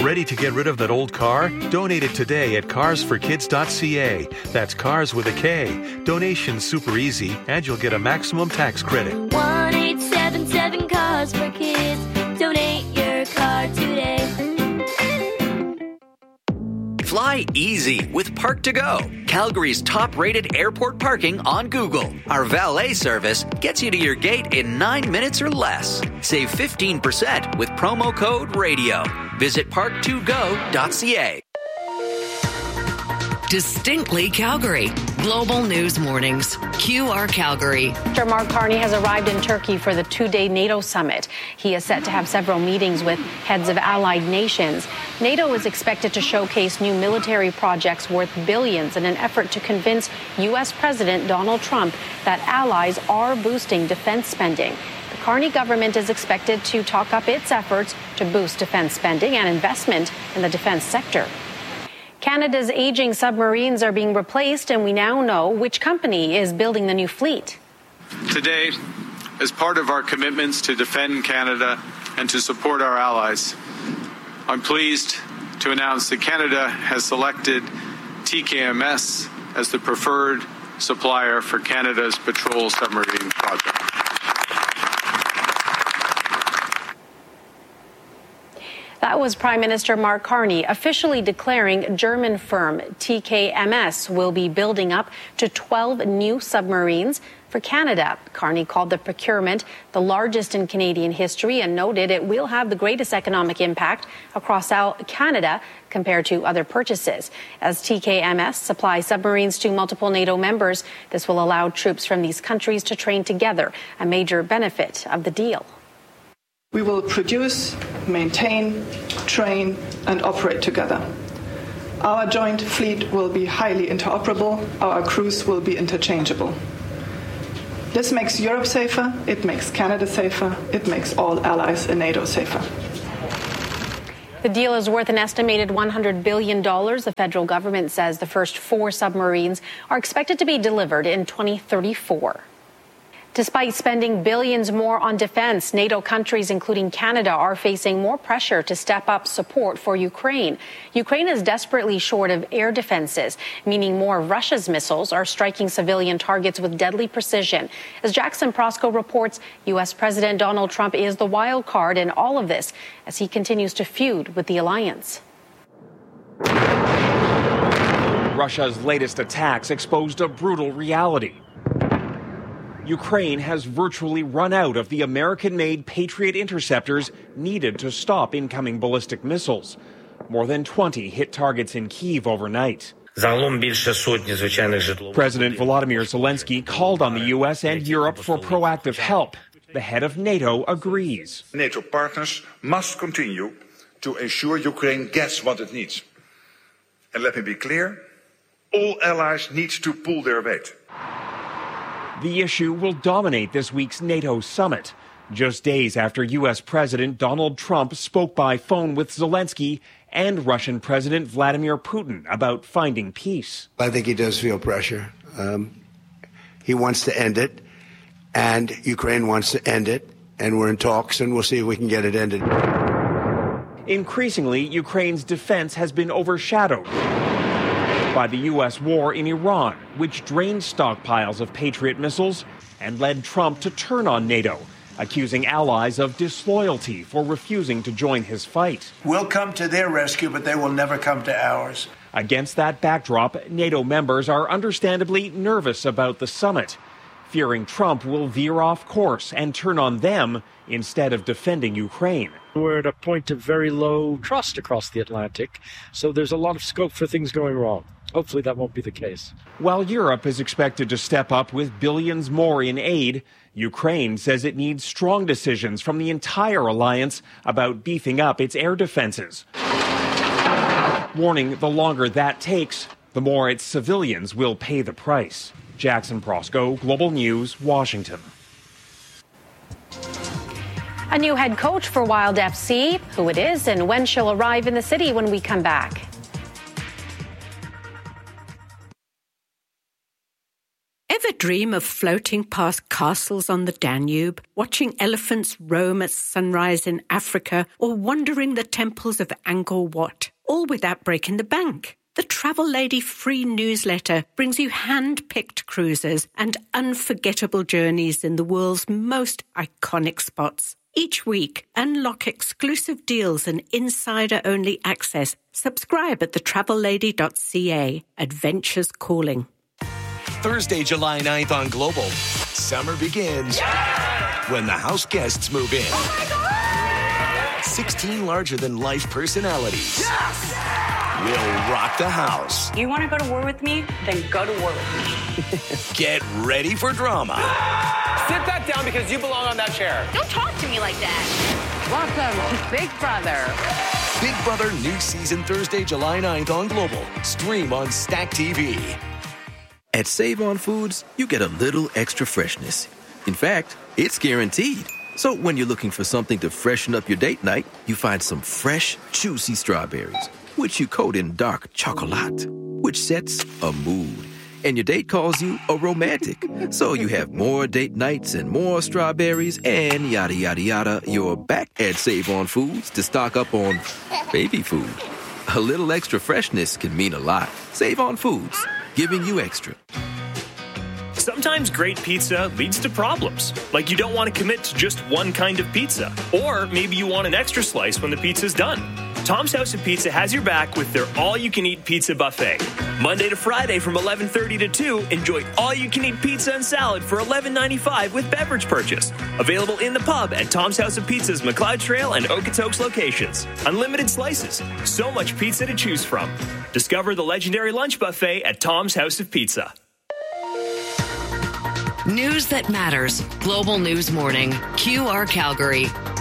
Ready to get rid of that old car? Donate it today at carsforkids.ca. That's cars with a K. Donation's super easy, and you'll get a maximum tax credit. 1-877-CARS-FOR-KIDS. Donate your car today. Fly easy with Park2Go, Calgary's top-rated airport parking on Google. Our valet service gets you to your gate in 9 minutes or less. Save 15% with promo code RADIO. Visit park2go.ca. Distinctly Calgary. Global News Mornings. QR Calgary. Mr. Mark Carney has arrived in Turkey for the two-day NATO summit. He is set to have several meetings with heads of allied nations. NATO is expected to showcase new military projects worth billions in an effort to convince U.S. President Donald Trump that allies are boosting defense spending. The Carney government is expected to talk up its efforts to boost defense spending and investment in the defense sector. Canada's aging submarines are being replaced, and we now know which company is building the new fleet. Today, as part of our commitments to defend Canada and to support our allies, I'm pleased to announce that Canada has selected TKMS as the preferred supplier for Canada's patrol submarine project. That was Prime Minister Mark Carney officially declaring German firm TKMS will be building up to 12 new submarines for Canada. Carney called the procurement the largest in Canadian history and noted it will have the greatest economic impact across Canada compared to other purchases. As TKMS supplies submarines to multiple NATO members, this will allow troops from these countries to train together, a major benefit of the deal. We will produce, maintain, train, and operate together. Our joint fleet will be highly interoperable. Our crews will be interchangeable. This makes Europe safer, it makes Canada safer, it makes all allies in NATO safer. The deal is worth an estimated $100 billion. The federal government says the first 4 submarines are expected to be delivered in 2034. Despite spending billions more on defense, NATO countries, including Canada, are facing more pressure to step up support for Ukraine. Ukraine is desperately short of air defenses, meaning more of Russia's missiles are striking civilian targets with deadly precision. As Jackson Prosco reports, U.S. President Donald Trump is the wild card in all of this as he continues to feud with the alliance. Russia's latest attacks exposed a brutal reality. Ukraine has virtually run out of the American-made Patriot interceptors needed to stop incoming ballistic missiles. More than 20 hit targets in Kyiv overnight. President Volodymyr Zelensky called on the U.S. and Europe for proactive help. The head of NATO agrees. NATO partners must continue to ensure Ukraine gets what it needs. And let me be clear, all allies need to pull their weight. The issue will dominate this week's NATO summit, just days after U.S. President Donald Trump spoke by phone with Zelensky and Russian President Vladimir Putin about finding peace. I think he does feel pressure. He wants to end it, and Ukraine wants to end it, and we're in talks, and we'll see if we can get it ended. Increasingly, Ukraine's defense has been overshadowed by the U.S. war in Iran, which drained stockpiles of Patriot missiles and led Trump to turn on NATO, accusing allies of disloyalty for refusing to join his fight. We'll come to their rescue, but they will never come to ours. Against that backdrop, NATO members are understandably nervous about the summit, fearing Trump will veer off course and turn on them instead of defending Ukraine. We're at a point of very low trust across the Atlantic, so there's a lot of scope for things going wrong. Hopefully that won't be the case. While Europe is expected to step up with billions more in aid, Ukraine says it needs strong decisions from the entire alliance about beefing up its air defenses. Warning the longer that takes, the more its civilians will pay the price. Jackson Prosco, Global News, Washington. A new head coach for Wild FC, who it is and when she'll arrive in the city when we come back. Ever dream of floating past castles on the Danube, watching elephants roam at sunrise in Africa, or wandering the temples of Angkor Wat, all without breaking the bank? The Travel Lady free newsletter brings you hand-picked cruises and unforgettable journeys in the world's most iconic spots. Each week, unlock exclusive deals and insider-only access. Subscribe at thetravellady.ca. Adventures calling. Thursday, July 9th on Global. Summer begins when the house guests move in. Oh my God! 16 larger-than-life personalities will rock the house. You want to go to war with me? Then go to war with me. Get ready for drama. Sit that down because you belong on that chair. Don't talk to me like that. Welcome to Big Brother. Big Brother new season Thursday, July 9th on Global. Stream on Stack TV. At Save On Foods, you get a little extra freshness. In fact, it's guaranteed. So when you're looking for something to freshen up your date night, you find some fresh, juicy strawberries, which you coat in dark chocolate, which sets a mood. And your date calls you a romantic. So you have more date nights and more strawberries and yada, yada, yada. You're back at Save On Foods to stock up on baby food. A little extra freshness can mean a lot. Save On Foods, giving you extra. Sometimes great pizza leads to problems, like you don't want to commit to just one kind of pizza, or maybe you want an extra slice when the pizza's done. Tom's House of Pizza has your back with their all-you-can-eat pizza buffet. Monday to Friday from 11:30 to 2, enjoy all-you-can-eat pizza and salad for $11.95 with beverage purchase. Available in the pub at Tom's House of Pizza's McLeod Trail and Okotoks locations. Unlimited slices, so much pizza to choose from. Discover the legendary lunch buffet at Tom's House of Pizza. News that matters. Global News Morning. QR Calgary.